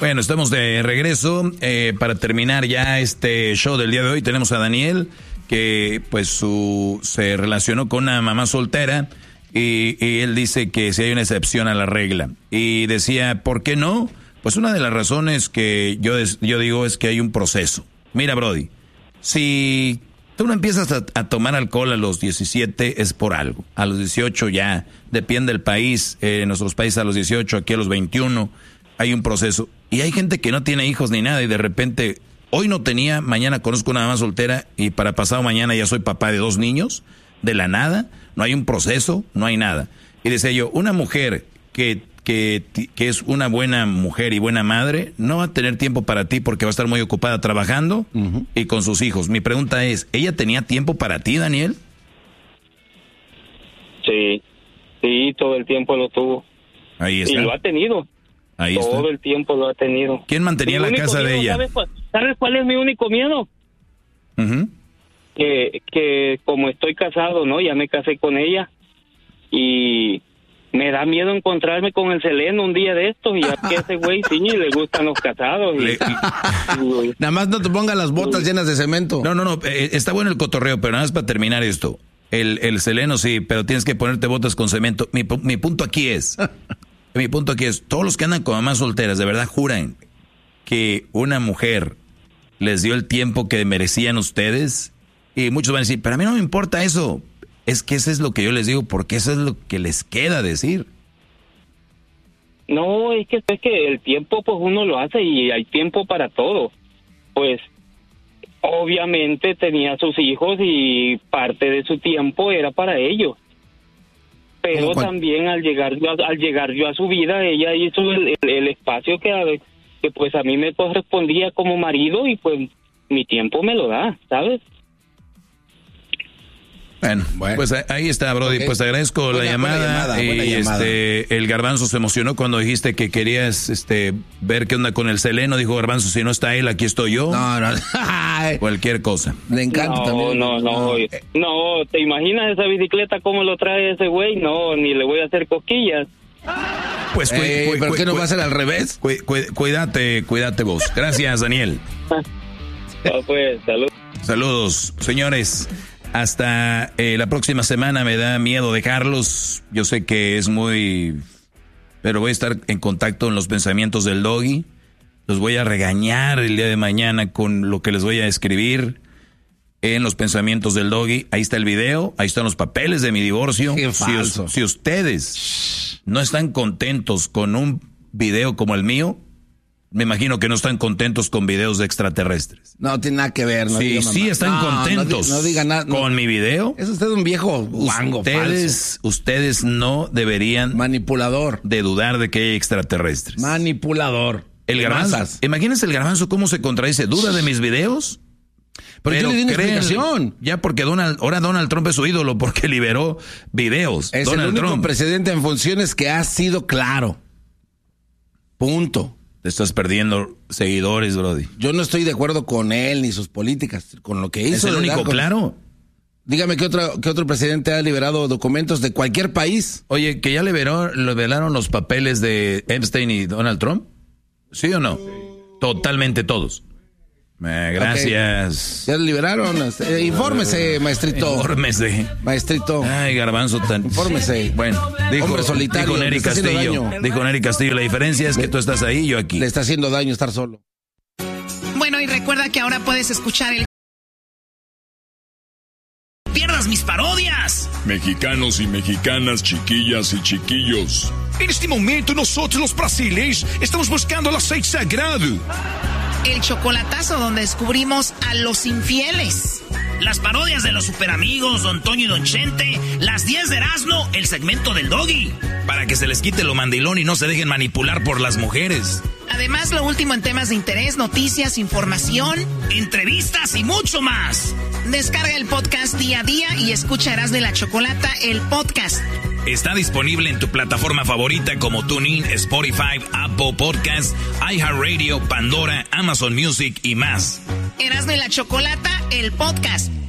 Bueno, estamos de regreso. Para terminar ya este show del día de hoy, tenemos a Daniel, que pues se relacionó con una mamá soltera y él dice que si hay una excepción a la regla. Y decía, ¿por qué no? Pues una de las razones que yo digo es que hay un proceso. Mira, Brody, si tú no empiezas a tomar alcohol a los 17 es por algo. A los 18 ya, depende del país. En nuestros países a los 18, aquí a los 21, hay un proceso. Y hay gente que no tiene hijos ni nada y de repente, hoy no tenía, mañana conozco una mamá soltera y para pasado mañana ya soy papá de 2 niños, de la nada, no hay un proceso, no hay nada. Y decía yo, una mujer que es una buena mujer y buena madre, no va a tener tiempo para ti porque va a estar muy ocupada trabajando y con sus hijos. Mi pregunta es, ¿ella tenía tiempo para ti, Daniel? Sí, todo el tiempo lo tuvo. Ahí está. Y lo ha tenido. Ahí todo está. el tiempo lo ha tenido. ¿Quién mantenía la casa de ella? ¿Sabes cuál es mi único miedo? Que como estoy casado, ¿no? Ya me casé con ella y me da miedo encontrarme con el Seleno un día de estos y ya que ese güey sí le gustan los casados. Nada más no te pongas las botas llenas de cemento. No, está bueno el cotorreo, pero nada más para terminar esto. El Seleno sí, pero tienes que ponerte botas con cemento. Mi punto aquí es, todos los que andan con mamás solteras, de verdad juran que una mujer les dio el tiempo que merecían ustedes. Y muchos van a decir, pero a mí no me importa eso. Es que eso es lo que yo les digo, porque eso es lo que les queda decir. No, es que el tiempo pues uno lo hace y hay tiempo para todo. Pues obviamente tenía sus hijos y parte de su tiempo era para ellos. Pero también al llegar yo a su vida, ella hizo el espacio que pues a mí me correspondía como marido y pues mi tiempo me lo da, ¿sabes? Bueno, pues ahí está, Brody. Okay. Pues te agradezco la llamada. Buena llamada. El Garbanzo se emocionó cuando dijiste que querías ver qué onda con el Seleno. Dijo Garbanzo, si no está él, aquí estoy yo. No. Cualquier cosa. Le encanta también. No, ¿te imaginas esa bicicleta cómo lo trae ese güey? No, ni le voy a hacer cosquillas. Pues ¿pero qué no va a ser al revés? Cuídate vos. Gracias, Daniel. Pues, saludos, señores. Hasta la próxima semana. Me da miedo dejarlos. Yo sé que es pero voy a estar en contacto en los pensamientos del Doggy. Los voy a regañar el día de mañana con lo que les voy a escribir en los pensamientos del Doggy. Ahí está el video, ahí están los papeles de mi divorcio. Qué falso. Si ustedes no están contentos con un video como el mío, me imagino que no están contentos con videos de extraterrestres. No tiene nada que ver. Sí están contentos no diga nada, con mi video. Es usted un viejo guango falso. Ustedes no deberían manipulador de dudar de que hay extraterrestres. Manipulador. El Garbanzo. Imagínense el Garbanzo cómo se contradice. ¿Duda de mis videos? Pero yo le di una explicación. Ya porque ahora Donald Trump es su ídolo porque liberó videos. Es Donald el único Trump. presidente en funciones que ha sido claro. Punto. Te estás perdiendo seguidores, Brody. Yo no estoy de acuerdo con él ni sus políticas, con lo que hizo. ¿Es el único claro? Dígame qué otro presidente ha liberado documentos de cualquier país. Oye, ¿que ya liberaron los papeles de Epstein y Donald Trump? ¿Sí o no? Sí. Totalmente todos. Gracias. Okay. Ya liberaron. Infórmese, maestrito. Infórmese. Maestrito. Ay, Garbanzo tan... Infórmese. Bueno, hombre solitario. Dijo Nery Castillo, la diferencia es que tú estás ahí y yo aquí. Le está haciendo daño estar solo. Bueno, y recuerda que ahora puedes escuchar ¡Pierdas mis parodias! Mexicanos y mexicanas, chiquillas y chiquillos. En este momento nosotros los brasileños estamos buscando el aceite sagrado. El chocolatazo donde descubrimos a los infieles. Las parodias de los superamigos, Don Toño y Don Chente. Las 10 de Erasmo, el segmento del Doggy. Para que se les quite lo mandilón y no se dejen manipular por las mujeres. Además, lo último en temas de interés, noticias, información, entrevistas y mucho más. Descarga el podcast día a día y escucha Erasmo y la Chocolata, el podcast. Está disponible en tu plataforma favorita como TuneIn, Spotify, Apple Podcasts, iHeartRadio, Pandora, Amazon Music y más. Erasmo y la Chocolata, el podcast.